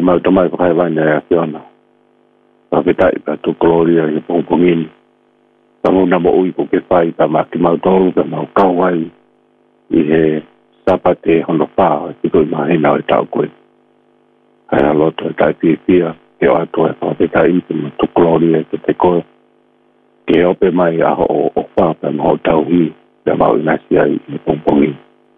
mau tamai pakai banyak fiona tapi tak itu gloria yang pungpungin kamu nama ui puke pai sama mau tolu mau kawai ihe sapate hono pa itu mai na tau koe ai lo to tai pia ke o to e tai itu tu gloria te ko ke ope mai a o pa pa mo tau hi da mau na sia i pungpungin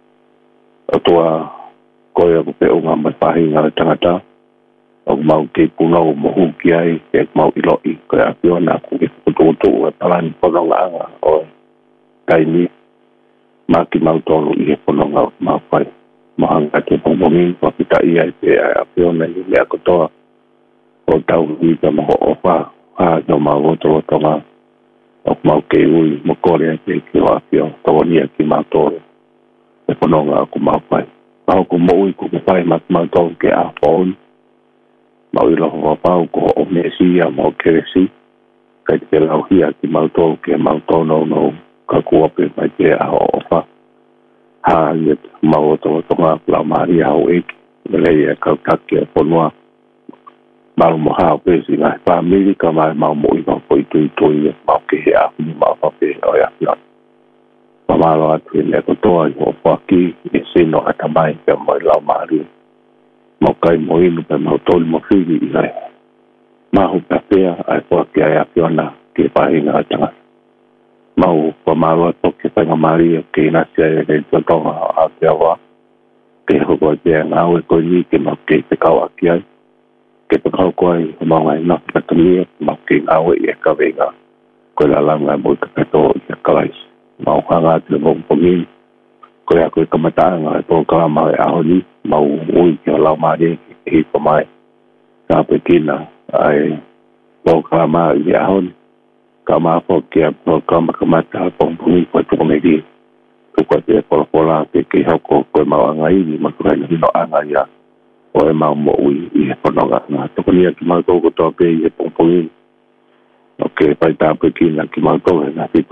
o toa koe ko pe o ngam pa hi na tangata o mau ke puno mo hu ki ai ke mau I lo I ko a fiona ku ke tu e palan pono nga o kai ni maki mau tolu I pono nga mau pai mahanga te pongpongin ko kita I ai pe a fiona ni me ko to o tau I ka mo o pa a no mau to nga o mau ke ui mo ko le ke ki o a fio to ni ki mau tolu e pono nga ko mau pai au ko mo ui ko pai mau tolu ke a phone mau I lo ho pau ko o mesia mo keresi kai te lau hia ki mau tō ke mau tōno no ka kuape mai te a o wha ha iet mau o tō tonga lau maari au eki lei e kau taki e ponua mau mo hao pesi ngai pa Amerika mai mau mo I mau poi tui tui e mau ke he ahu ni mau pape o ya fion pa malo atu e le kotoa I o wha ki e sino ata mai ke moi lau maari mau kai mo inu pe mau tōli mo whiri I ngai mahu papea ai po ki ai afiona ki pahinga atanga mau pa mawa toke panga maria ki nasia e te tonga a te awa ke hoko te ngau e ko ni ke mau ke te kau aki ai ke te kau koai mau ngai na katamia mau ke ngau e ka venga ko la langa mo ka kato I kalais mau hanga te mongpongi ko ya ko kamatanga e po ka mai ahoni mau ui ke lau maria ki ko mai ka pekina ai po kama I ahon kama po kia po kama kamata po pumi po tu komedi tu ko te pola ke hoko ko mau ngai ni ma ko ni no anga ya o e mau mo ui I pononga na to ko ni ki mau ko to pe I po pumi okay pai ta pe ki na ki mau to na